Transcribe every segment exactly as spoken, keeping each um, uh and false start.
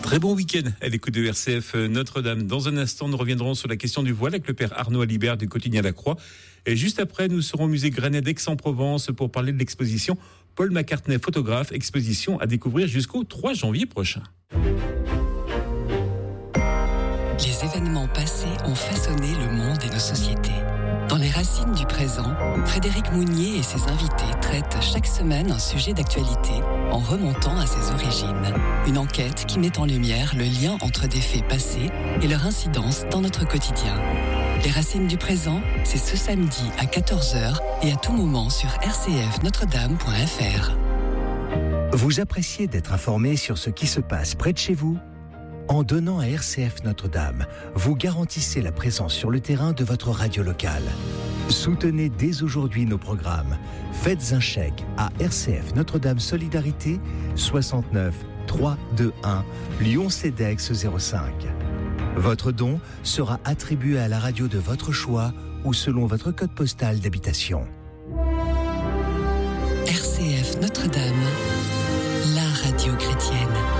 Très bon week-end à l'écoute de R C F Notre-Dame. Dans un instant, nous reviendrons sur la question du voile avec le père Arnaud Alibert du quotidien La Croix. Et juste après, nous serons au musée Granet d'Aix-en-Provence pour parler de l'exposition Paul McCartney, photographe, exposition à découvrir jusqu'au trois janvier prochain. Les événements passés ont façonné le monde et nos sociétés. Dans les racines du présent, Frédéric Mounier et ses invités traitent chaque semaine un sujet d'actualité en remontant à ses origines. Une enquête qui met en lumière le lien entre des faits passés et leur incidence dans notre quotidien. Les racines du présent, c'est ce samedi à quatorze heures et à tout moment sur r c f notre dame point f r. Vous appréciez d'être informé sur ce qui se passe près de chez vous ? En donnant à R C F Notre-Dame, vous garantissez la présence sur le terrain de votre radio locale. Soutenez dès aujourd'hui nos programmes. Faites un chèque à R C F Notre-Dame Solidarité soixante-neuf trois cent vingt-et-un Lyon-Cedex zéro cinq. Votre don sera attribué à la radio de votre choix ou selon votre code postal d'habitation. R C F Notre-Dame, la radio chrétienne.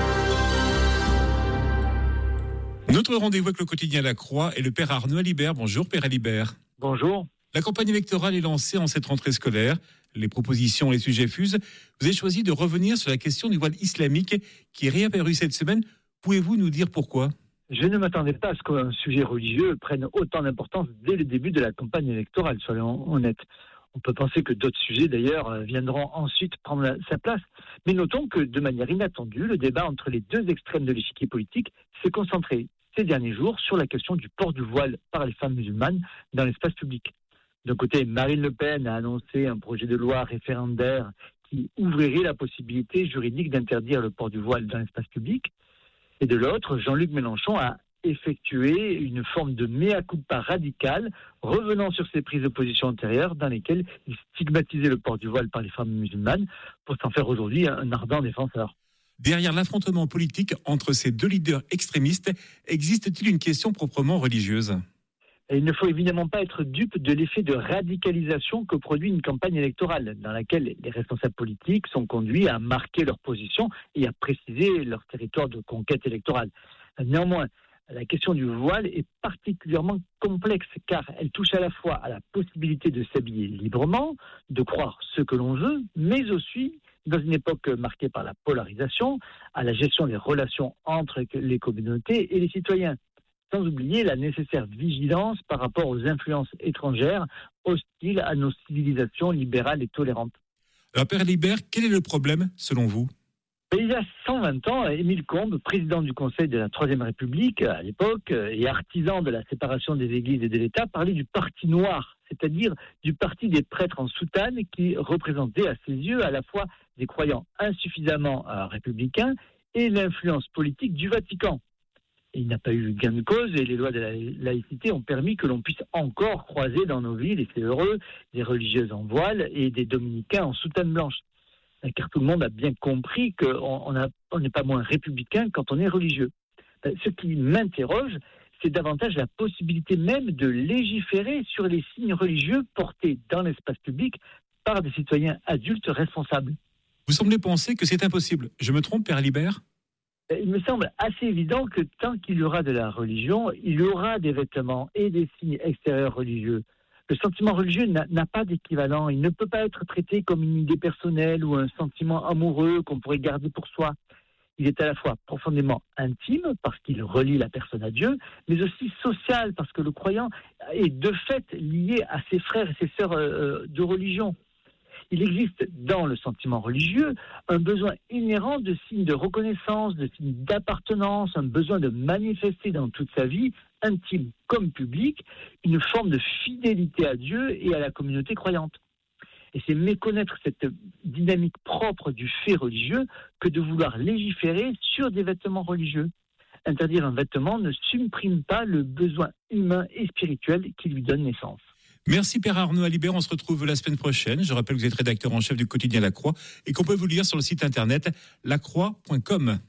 Notre rendez-vous avec le quotidien La Croix et le père Arnaud Alibert. Bonjour père Alibert. Bonjour. La campagne électorale est lancée en cette rentrée scolaire. Les propositions et les sujets fusent. Vous avez choisi de revenir sur la question du voile islamique qui est réapparu cette semaine. Pouvez-vous nous dire pourquoi ? Je ne m'attendais pas à ce qu'un sujet religieux prenne autant d'importance dès le début de la campagne électorale, soyons honnêtes. On peut penser que d'autres sujets, d'ailleurs, viendront ensuite prendre la, sa place. Mais notons que, de manière inattendue, le débat entre les deux extrêmes de l'échiquier politique s'est concentré ces derniers jours sur la question du port du voile par les femmes musulmanes dans l'espace public. D'un côté, Marine Le Pen a annoncé un projet de loi référendaire qui ouvrirait la possibilité juridique d'interdire le port du voile dans l'espace public. Et de l'autre, Jean-Luc Mélenchon a effectué une forme de mea culpa radical, revenant sur ses prises de position antérieures dans lesquelles il stigmatisait le port du voile par les femmes musulmanes pour s'en faire aujourd'hui un ardent défenseur. Derrière l'affrontement politique entre ces deux leaders extrémistes, existe-t-il une question proprement religieuse ? Il ne faut évidemment pas être dupe de l'effet de radicalisation que produit une campagne électorale, dans laquelle les responsables politiques sont conduits à marquer leur position et à préciser leur territoire de conquête électorale. Néanmoins, la question du voile est particulièrement complexe, car elle touche à la fois à la possibilité de s'habiller librement, de croire ce que l'on veut, mais aussi, dans une époque marquée par la polarisation, à la gestion des relations entre les communautés et les citoyens. Sans oublier la nécessaire vigilance par rapport aux influences étrangères hostiles à nos civilisations libérales et tolérantes. Alors, père Alibert, quel est le problème, selon vous ? Il y a cent vingt ans, Émile Combes, président du Conseil de la Troisième République à l'époque et artisan de la séparation des églises et de l'État, parlait du parti noir, c'est-à-dire du parti des prêtres en soutane qui représentait à ses yeux à la fois des croyants insuffisamment euh, républicains et l'influence politique du Vatican. Et il n'a pas eu gain de cause et les lois de la laïcité ont permis que l'on puisse encore croiser dans nos villes, et c'est heureux, des religieuses en voile et des dominicains en soutane blanche. Car tout le monde a bien compris qu'on on n'est pas moins républicain quand on est religieux. Ce qui m'interroge, c'est davantage la possibilité même de légiférer sur les signes religieux portés dans l'espace public par des citoyens adultes responsables. Vous semblez penser que c'est impossible. Je me trompe, père Alibert ? Il me semble assez évident que tant qu'il y aura de la religion, il y aura des vêtements et des signes extérieurs religieux. Le sentiment religieux n'a, n'a pas d'équivalent. Il ne peut pas être traité comme une idée personnelle ou un sentiment amoureux qu'on pourrait garder pour soi. Il est à la fois profondément intime, parce qu'il relie la personne à Dieu, mais aussi social, parce que le croyant est de fait lié à ses frères et ses sœurs euh, de religion. Il existe dans le sentiment religieux un besoin inhérent de signes de reconnaissance, de signes d'appartenance, un besoin de manifester dans toute sa vie, intime comme publique, une forme de fidélité à Dieu et à la communauté croyante. Et c'est méconnaître cette dynamique propre du fait religieux que de vouloir légiférer sur des vêtements religieux. Interdire un vêtement ne supprime pas le besoin humain et spirituel qui lui donne naissance. Merci Père Arnaud Alibert, on se retrouve la semaine prochaine. Je rappelle que vous êtes rédacteur en chef du quotidien La Croix et qu'on peut vous lire sur le site internet la croix point com.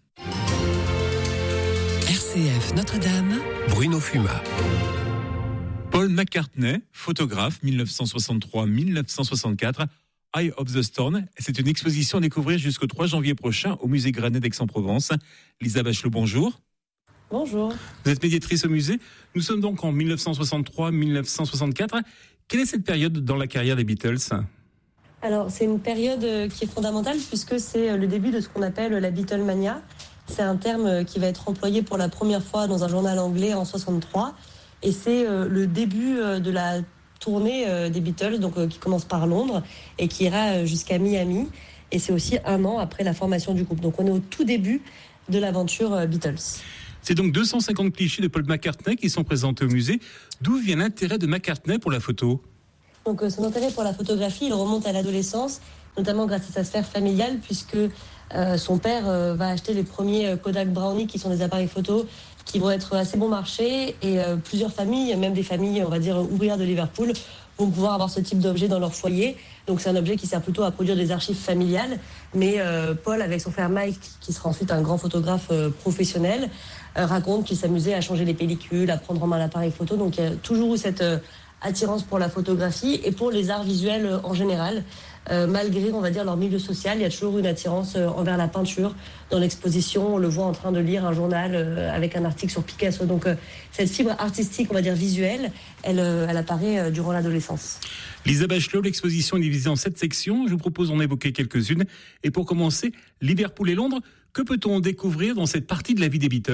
R C F Notre-Dame, Bruno Fuma. Paul McCartney, photographe, dix-neuf cent soixante-trois à dix-neuf cent soixante-quatre, Eye of the Storm. C'est une exposition à découvrir jusqu'au trois janvier prochain au musée Granet d'Aix-en-Provence. Lisa Bachelot, bonjour. Bonjour. Vous êtes médiatrice au musée. Nous sommes donc en dix-neuf cent soixante-trois dix-neuf cent soixante-quatre. Quelle est cette période dans la carrière des Beatles ? Alors, c'est une période qui est fondamentale puisque c'est le début de ce qu'on appelle la Beatlemania. C'est un terme qui va être employé pour la première fois dans un journal anglais en soixante-trois. Et c'est le début de la tournée des Beatles, donc qui commence par Londres et qui ira jusqu'à Miami. Et c'est aussi un an après la formation du groupe. Donc on est au tout début de l'aventure Beatles. C'est donc deux cent cinquante clichés de Paul McCartney qui sont présentés au musée. D'où vient l'intérêt de McCartney pour la photo ? Donc son intérêt pour la photographie, il remonte à l'adolescence, notamment grâce à sa sphère familiale, puisque euh, son père euh, va acheter les premiers Kodak Brownie, qui sont des appareils photo qui vont être assez bon marché, et euh, plusieurs familles, même des familles, on va dire, ouvrières de Liverpool, vont pouvoir avoir ce type d'objet dans leur foyer. Donc c'est un objet qui sert plutôt à produire des archives familiales, mais euh, Paul, avec son frère Mike, qui sera ensuite un grand photographe euh, professionnel, euh, raconte qu'il s'amusait à changer les pellicules, à prendre en main l'appareil photo. Donc il y a toujours eu cette euh, attirance pour la photographie et pour les arts visuels euh, en général. Euh, malgré, on va dire, leur milieu social, il y a toujours une attirance euh, envers la peinture. Dans l'exposition, on le voit en train de lire un journal euh, avec un article sur Picasso. Donc euh, cette fibre artistique, on va dire visuelle, elle, euh, elle apparaît euh, durant l'adolescence. Lisa Bachelot, l'exposition est divisée en sept sections. Je vous propose d'en évoquer quelques-unes. Et pour commencer, Liverpool et Londres, que peut-on découvrir dans cette partie de la vie des Beatles ?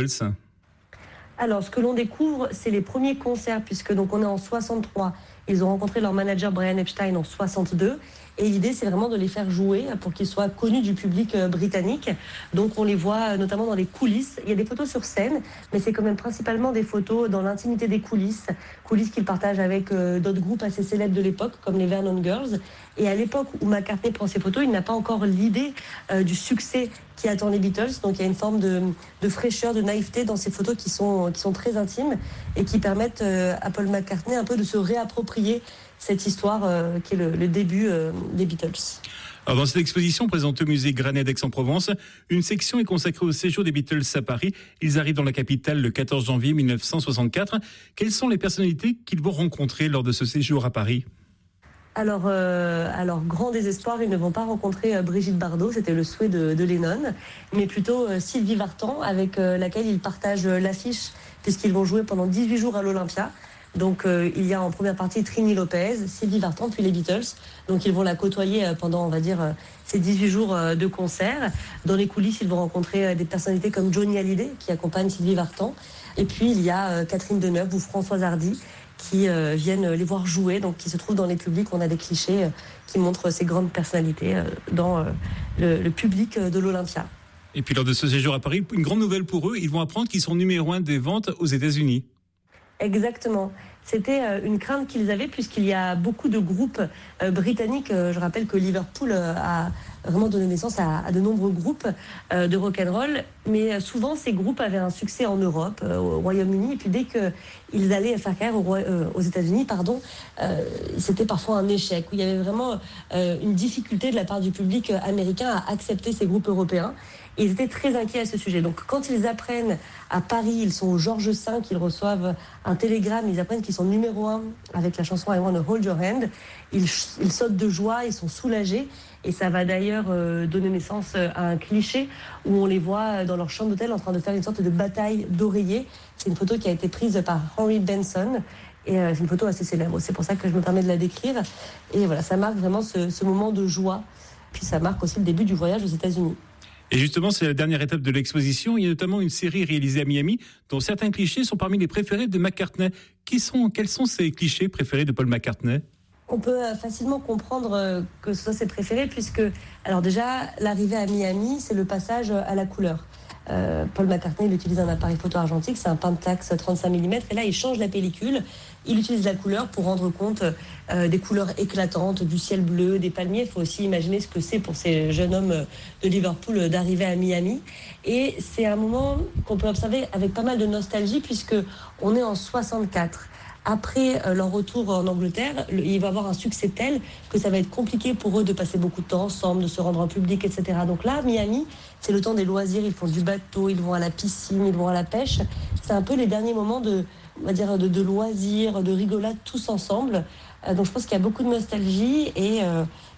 Alors, ce que l'on découvre, c'est les premiers concerts, puisque donc on est en soixante-trois. Ils ont rencontré leur manager Brian Epstein en soixante-deux. Et l'idée, c'est vraiment de les faire jouer pour qu'ils soient connus du public britannique. Donc, on les voit notamment dans les coulisses. Il y a des photos sur scène, mais c'est quand même principalement des photos dans l'intimité des coulisses. Coulisses qu'ils partagent avec d'autres groupes assez célèbres de l'époque, comme les Vernon Girls. Et à l'époque où McCartney prend ces photos, il n'a pas encore l'idée euh, du succès qui attend les Beatles. Donc, il y a une forme de, de fraîcheur, de naïveté dans ces photos qui sont, qui sont très intimes et qui permettent euh, à Paul McCartney un peu de se réapproprier cette histoire euh, qui est le, le début euh, des Beatles. Alors dans cette exposition présentée au musée Granet d'Aix-en-Provence, une section est consacrée au séjour des Beatles à Paris. Ils arrivent dans la capitale le quatorze janvier dix-neuf cent soixante-quatre. Quelles sont les personnalités qu'ils vont rencontrer lors de ce séjour à Paris ? Alors, euh, alors, grand désespoir, ils ne vont pas rencontrer euh, Brigitte Bardot, c'était le souhait de, de Lennon, mais plutôt euh, Sylvie Vartan, avec euh, laquelle ils partagent euh, l'affiche, puisqu'ils vont jouer pendant dix-huit jours à l'Olympia. Donc euh, il y a en première partie Trini Lopez, Sylvie Vartan, puis les Beatles. Donc ils vont la côtoyer pendant, on va dire, ces dix-huit jours de concert. Dans les coulisses, ils vont rencontrer des personnalités comme Johnny Hallyday, qui accompagne Sylvie Vartan. Et puis il y a Catherine Deneuve ou Françoise Hardy, qui euh, viennent les voir jouer, donc qui se trouvent dans les publics. On a des clichés euh, qui montrent ces grandes personnalités euh, dans euh, le, le public de l'Olympia. Et puis lors de ce séjour à Paris, une grande nouvelle pour eux, ils vont apprendre qu'ils sont numéro un des ventes aux États-Unis. Exactement. C'était une crainte qu'ils avaient puisqu'il y a beaucoup de groupes euh, britanniques. Je rappelle que Liverpool euh, a vraiment donné naissance à, à de nombreux groupes euh, de rock'n'roll. Mais souvent, ces groupes avaient un succès en Europe, euh, au Royaume-Uni. Et puis dès qu'ils allaient faire carrière au, euh, aux États-Unis, pardon, euh, c'était parfois un échec. Où il y avait vraiment euh, une difficulté de la part du public américain à accepter ces groupes européens. Et ils étaient très inquiets à ce sujet. Donc quand ils apprennent à Paris, ils sont au Georges cinq, ils reçoivent un télégramme, ils apprennent qu'ils sont numéro un avec la chanson I Wanna Hold Your Hand. Ils, ils sautent de joie, ils sont soulagés. Et ça va d'ailleurs euh, donner naissance à un cliché où on les voit dans leur chambre d'hôtel en train de faire une sorte de bataille d'oreillers. C'est une photo qui a été prise par Henry Benson. Et euh, c'est une photo assez célèbre. C'est pour ça que je me permets de la décrire. Et voilà, ça marque vraiment ce, ce moment de joie. Puis ça marque aussi le début du voyage aux États-Unis. Et justement, c'est la dernière étape de l'exposition. Il y a notamment une série réalisée à Miami dont certains clichés sont parmi les préférés de McCartney. Qui sont, quels sont ces clichés préférés de Paul McCartney ? On peut facilement comprendre que ce soit ses préférés puisque, alors déjà, l'arrivée à Miami, c'est le passage à la couleur. Euh, Paul McCartney, il utilise un appareil photo argentique, c'est un Pentax trente-cinq millimètres, et là, il change la pellicule. Il utilise la couleur pour rendre compte euh, des couleurs éclatantes, du ciel bleu, des palmiers. Il faut aussi imaginer ce que c'est pour ces jeunes hommes de Liverpool d'arriver à Miami. Et c'est un moment qu'on peut observer avec pas mal de nostalgie puisque on est en soixante-quatre. Après euh, leur retour en Angleterre, le, il va avoir un succès tel que ça va être compliqué pour eux de passer beaucoup de temps ensemble, de se rendre en public, et cetera. Donc là, Miami, c'est le temps des loisirs. Ils font du bateau, ils vont à la piscine, ils vont à la pêche. C'est un peu les derniers moments de, on va dire, de, de loisirs, de rigolade tous ensemble. Euh, donc je pense qu'il y a beaucoup de nostalgie et, euh,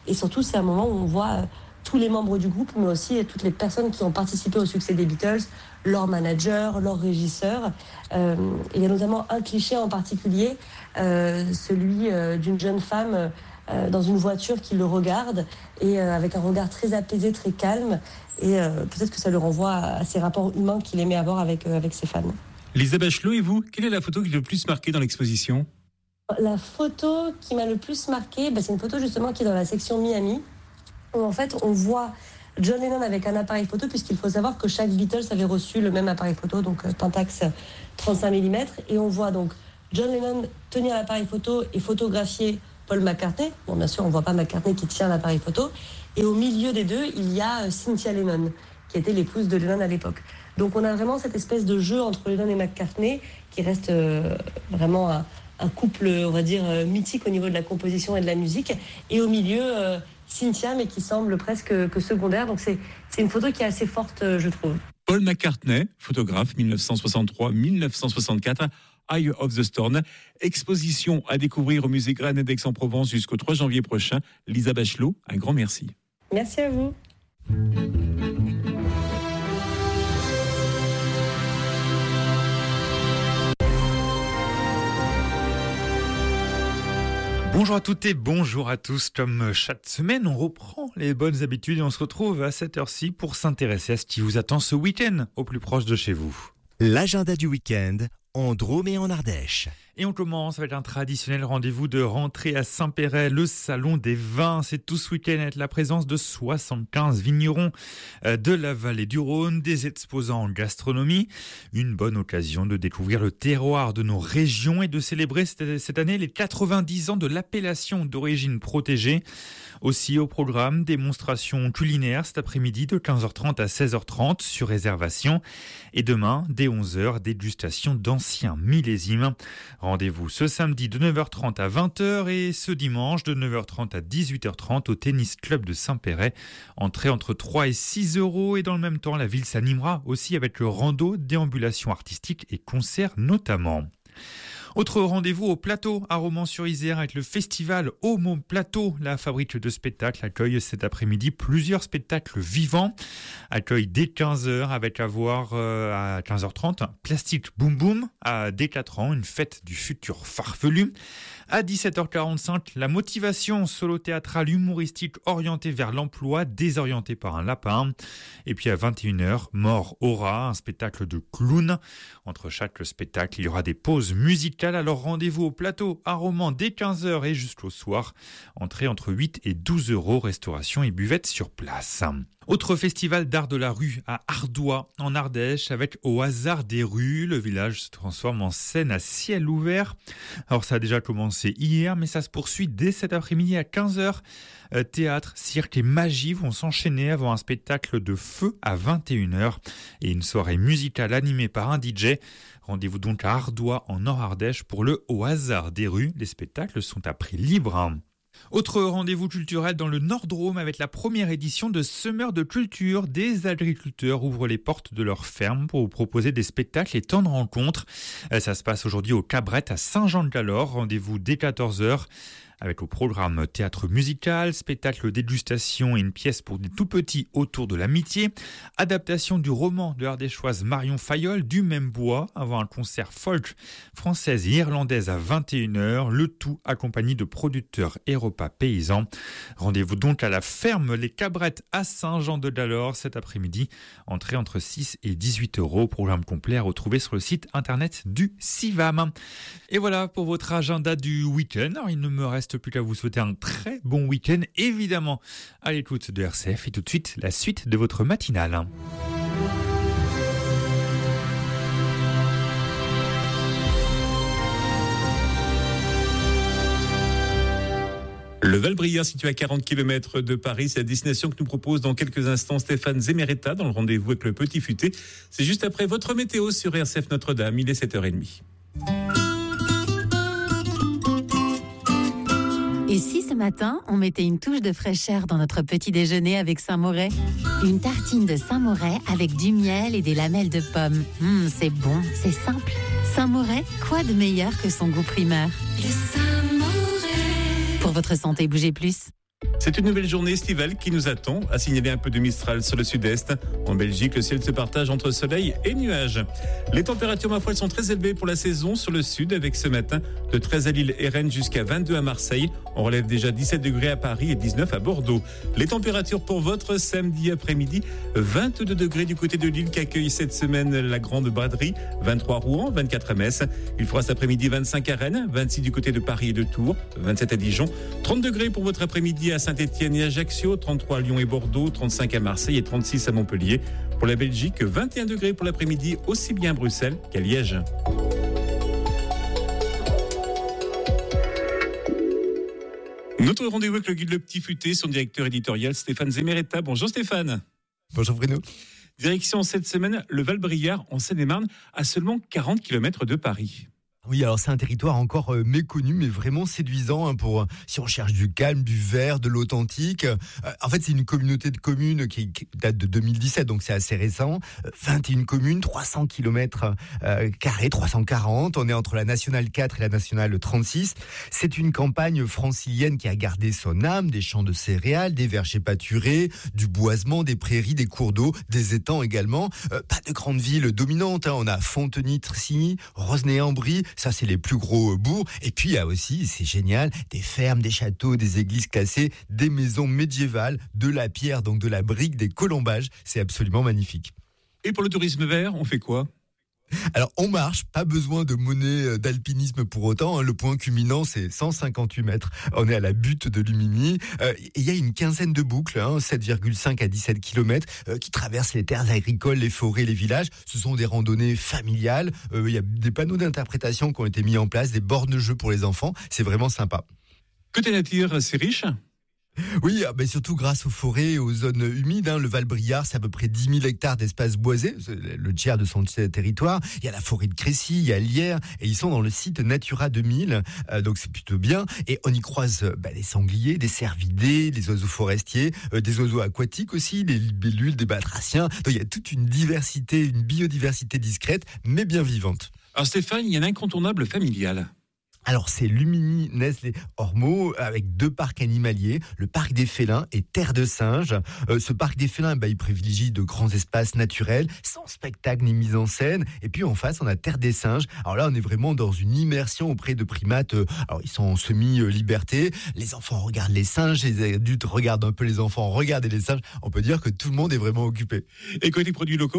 Et surtout, c'est un moment où on voit euh, tous les membres du groupe, mais aussi toutes les personnes qui ont participé au succès des Beatles, leurs managers, leurs régisseurs. Euh, il y a notamment un cliché en particulier, euh, celui euh, d'une jeune femme euh, dans une voiture qui le regarde, et euh, avec un regard très apaisé, très calme. Et euh, peut-être que ça le renvoie à ces rapports humains qu'il aimait avoir avec, euh, avec ses fans. Lisa Bachelot, et vous, quelle est la photo qui l'a le plus marqué dans l'exposition ? La photo qui m'a le plus marqué, bah, c'est une photo justement qui est dans la section Miami, où en fait on voit John Lennon avec un appareil photo, puisqu'il faut savoir que chaque Beatles avait reçu le même appareil photo, donc euh, Pentax trente-cinq millimètres, et on voit donc John Lennon tenir l'appareil photo et photographier Paul McCartney. Bon, bien sûr, on ne voit pas McCartney qui tient l'appareil photo, et au milieu des deux, il y a euh, Cynthia Lennon, qui était l'épouse de Lennon à l'époque. Donc on a vraiment cette espèce de jeu entre Lennon et McCartney, qui reste euh, vraiment un, un couple, on va dire, euh, mythique au niveau de la composition et de la musique, et au milieu... Euh, Cynthia, mais qui semble presque que secondaire. Donc c'est, c'est une photo qui est assez forte, je trouve. Paul McCartney, photographe, dix-neuf cent soixante-trois à dix-neuf cent soixante-quatre, Eye of the Storm. Exposition à découvrir au musée Graned d'Aix-en-Provence jusqu'au trois janvier prochain. Lisa Bachelot, un grand merci. Merci à vous. Bonjour à toutes et bonjour à tous. Comme chaque semaine, on reprend les bonnes habitudes et on se retrouve à cette heure-ci pour s'intéresser à ce qui vous attend ce week-end au plus proche de chez vous. L'agenda du week-end en Drôme et en Ardèche. Et on commence avec un traditionnel rendez-vous de rentrée à Saint-Péray, le salon des vins. C'est tout ce week-end avec la présence de soixante-quinze vignerons de la vallée du Rhône, des exposants en gastronomie. Une bonne occasion de découvrir le terroir de nos régions et de célébrer cette année les quatre-vingt-dix ans de l'appellation d'origine protégée. Aussi au programme, démonstration culinaire cet après-midi de quinze heures trente à seize heures trente sur réservation. Et demain, dès onze heures, dégustation d'anciens millésimes. Rendez-vous ce samedi de neuf heures trente à vingt heures et ce dimanche de neuf heures trente à dix-huit heures trente au Tennis Club de Saint-Péray. Entrée entre trois et six euros et dans le même temps, la ville s'animera aussi avec le rando, déambulation artistique et concerts notamment. Autre rendez-vous au plateau à Romans-sur-Isère avec le festival Homo Plateau. La fabrique de spectacles accueille cet après-midi plusieurs spectacles vivants. Accueille dès quinze heures avec à voir euh, à quinze heures trente Plastique Boom Boom à dès quatre ans, une fête du futur farfelu. À dix-sept heures quarante-cinq, la motivation solo théâtrale humoristique orientée vers l'emploi, désorientée par un lapin. Et puis à vingt et une heures, Mort Aura, un spectacle de clown. Entre chaque spectacle, il y aura des pauses musicales. Alors rendez-vous au plateau à Romans dès quinze heures et jusqu'au soir. Entrée entre huit et douze euros, restauration et buvette sur place. Autre festival d'art de la rue à Ardoix, en Ardèche, avec Au hasard des rues. Le village se transforme en scène à ciel ouvert. Alors ça a déjà commencé hier, mais ça se poursuit dès cet après-midi à quinze heures. Euh, théâtre, cirque et magie vont s'enchaîner avant un spectacle de feu à vingt et une heures et une soirée musicale animée par un D J. Rendez-vous donc à Ardoix en Nord-Ardèche pour le Au hasard des rues. Les spectacles sont à prix libre. Autre rendez-vous culturel dans le Nord-Drôme avec la première édition de Summer de Culture. Des agriculteurs ouvrent les portes de leur ferme pour vous proposer des spectacles et temps de rencontres. Ça se passe aujourd'hui au Cabrette à Saint-Jean-de-Galore. Rendez-vous dès quatorze heures. Avec au programme théâtre musical, spectacle dégustation et une pièce pour des tout petits autour de l'amitié. Adaptation du roman de l'ardéchoise Marion Fayolle, Du même bois, avant un concert folk française et irlandaise à vingt et une heures. Le tout accompagné de producteurs et repas paysans. Rendez-vous donc à la ferme Les Cabrettes à Saint-Jean-de-Galore cet après-midi. Entrée entre six et dix-huit euros. Programme complet à retrouver sur le site internet du CIVAM. Et voilà pour votre agenda du week-end. Alors, il ne me reste plus qu'à vous souhaiter un très bon week-end, évidemment à l'écoute de R C F, et tout de suite la suite de votre matinale. Le Val-Brière, situé à quarante kilomètres de Paris, c'est la destination que nous propose dans quelques instants Stéphane Zemeretta dans le rendez-vous avec le Petit Futé. C'est juste après votre météo sur R C F Notre-Dame, il est sept heures trente. Et si ce matin, on mettait une touche de fraîcheur dans notre petit déjeuner avec Saint-Moret ? Une tartine de Saint-Moret avec du miel et des lamelles de pommes. Mmh, c'est bon, c'est simple. Saint-Moret, quoi de meilleur que son goût primeur ? Le Saint-Moret. Pour votre santé, bougez plus. C'est une nouvelle journée estivale qui nous attend, à signaler un peu de Mistral sur le sud-est. En Belgique, le ciel se partage entre soleil et nuages. Les températures, ma foi, sont très élevées pour la saison sur le sud, avec ce matin de treize à Lille et Rennes jusqu'à vingt-deux à Marseille. On relève déjà dix-sept degrés à Paris et dix-neuf à Bordeaux. Les températures pour votre samedi après-midi, vingt-deux degrés du côté de Lille qui accueille cette semaine la grande braderie, vingt-trois à Rouen, vingt-quatre à Metz. Il fera cet après-midi vingt-cinq à Rennes, vingt-six du côté de Paris et de Tours, vingt-sept à Dijon, trente degrés pour votre après-midi à Saint-Étienne et Ajaccio, trente-trois à Lyon et Bordeaux, trente-cinq à Marseille et trente-six à Montpellier. Pour la Belgique, vingt et un degrés pour l'après-midi, aussi bien à Bruxelles qu'à Liège. Notre rendez-vous avec le guide Le Petit Futé, son directeur éditorial Stéphane Zemeretta. Bonjour Stéphane. Bonjour Bruno. Direction cette semaine, le Val-Briard en Seine-et-Marne, à seulement quarante kilomètres de Paris. Oui, alors c'est un territoire encore euh, méconnu, mais vraiment séduisant hein, pour euh, si on cherche du calme, du vert, de l'authentique. Euh, en fait, c'est une communauté de communes qui, qui date de deux mille dix-sept, donc c'est assez récent. Euh, vingt et une communes, trois cents kilomètres euh, carrés, trois cent quarante. On est entre la nationale quatre et la nationale trente-six. C'est une campagne francilienne qui a gardé son âme, des champs de céréales, des vergers pâturés, du boisement, des prairies, des cours d'eau, des étangs également. Euh, pas de grandes villes dominantes. Hein. On a Fontenay-Tressigny, Rosnay-en-Brie. Ça, c'est les plus gros bourgs. Et puis, il y a aussi, c'est génial, des fermes, des châteaux, des églises classées, des maisons médiévales, de la pierre, donc de la brique, des colombages. C'est absolument magnifique. Et pour le tourisme vert, on fait quoi ? Alors, on marche, pas besoin de monnaie d'alpinisme pour autant. Hein. Le point culminant, c'est cent cinquante-huit mètres. On est à la butte de Lumini. Euh, et il y a une quinzaine de boucles, hein, sept virgule cinq à dix-sept kilomètres, euh, qui traversent les terres agricoles, les forêts, les villages. Ce sont des randonnées familiales. Euh, il y a des panneaux d'interprétation qui ont été mis en place, des bornes-jeux pour les enfants. C'est vraiment sympa. Côté nature, c'est riche ? Oui, mais surtout grâce aux forêts et aux zones humides. Hein. Le Val-Briard, c'est à peu près dix mille hectares d'espace boisé, le tiers de son territoire. Il y a la forêt de Crécy, il y a l'Yerre, et ils sont dans le site Natura deux mille, euh, donc c'est plutôt bien. Et on y croise bah, des sangliers, des cervidés, des oiseaux forestiers, euh, des oiseaux aquatiques aussi, des libellules, des batraciens. Donc il y a toute une diversité, une biodiversité discrète, mais bien vivante. Alors Stéphane, il y a un incontournable familial. Alors, c'est Lumini, Nesles, Ormeaux, avec deux parcs animaliers, le parc des félins et Terre de Singes. Euh, ce parc des félins, bah, il privilégie de grands espaces naturels, sans spectacle ni mise en scène. Et puis, en face, on a Terre des Singes. Alors là, on est vraiment dans une immersion auprès de primates. Euh, alors, ils sont en semi-liberté. Les enfants regardent les singes, les adultes regardent un peu les enfants regarder les singes. On peut dire que tout le monde est vraiment occupé. Et côté produits locaux ?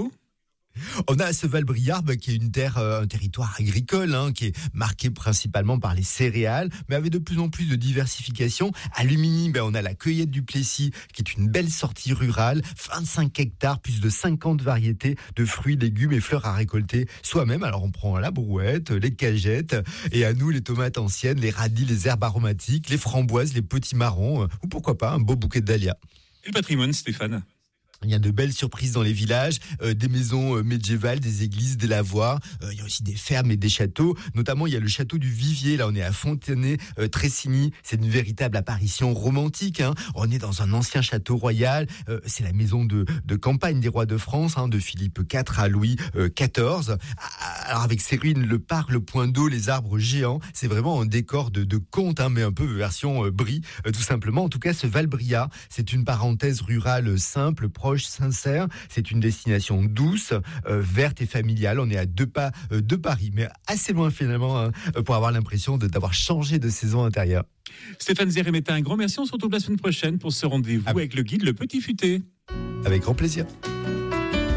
On a ce Val-Briard bah, qui est une terre, euh, un territoire agricole hein, qui est marqué principalement par les céréales, mais avec de plus en plus de diversification. À Lumini, bah, on a la cueillette du Plessis qui est une belle sortie rurale, vingt-cinq hectares, plus de cinquante variétés de fruits, légumes et fleurs à récolter soi-même. Alors on prend la brouette, les cagettes et à nous les tomates anciennes, les radis, les herbes aromatiques, les framboises, les petits marrons euh, ou pourquoi pas un beau bouquet de dahlias. Et le patrimoine, Stéphane ? Il y a de belles surprises dans les villages, euh, des maisons euh, médiévales, des églises, des lavoirs. Euh, il y a aussi des fermes et des châteaux. Notamment, il y a le château du Vivier. Là, on est à Fontenay-Tressigny. C'est une véritable apparition romantique. Hein. On est dans un ancien château royal. Euh, c'est la maison de, de campagne des rois de France, hein, de Philippe quatre à Louis quatorze. Alors, avec ses ruines, le parc, le point d'eau, les arbres géants, c'est vraiment un décor de, de conte, hein, mais un peu version euh, Brie, euh, tout simplement. En tout cas, ce Val-Briard, c'est une parenthèse rurale simple, proche, sincère. C'est une destination douce, euh, verte et familiale. On est à deux pas euh, de Paris, mais assez loin finalement hein, pour avoir l'impression de, d'avoir changé de saison intérieure. Stéphane Zemeretta, un grand merci. On se retrouve la semaine prochaine pour ce rendez-vous ah. avec le guide Le Petit Futé. Avec grand plaisir.